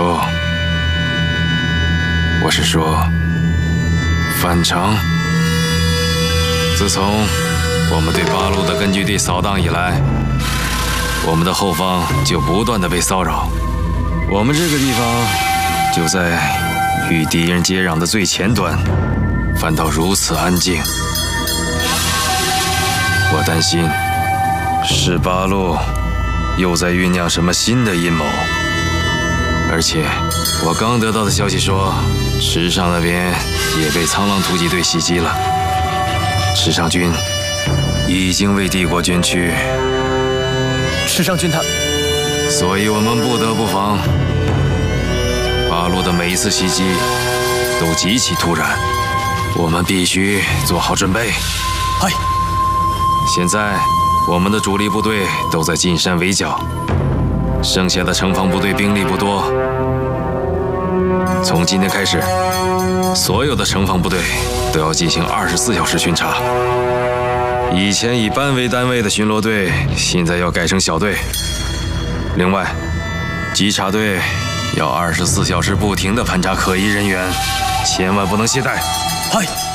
不，我是说反常。自从我们对八路的根据地扫荡以来，我们的后方就不断的被骚扰。我们这个地方就在与敌人接壤的最前端，反倒如此安静。我担心是八路又在酝酿什么新的阴谋。而且我刚得到的消息说，池上那边也被苍狼突击队袭击了。池上军已经为帝国军区， 池上军他， 所以我们不得不防。八路的每一次袭击都极其突然，我们必须做好准备。 嗨， 现在我们的主力部队都在进山围剿，剩下的城防部队兵力不多。从今天开始，所有的城防部队都要进行24小时巡查。以前以班为单位的巡逻队，现在要改成小队。另外，稽查队要24小时不停地盘查可疑人员，千万不能懈怠。 嗨。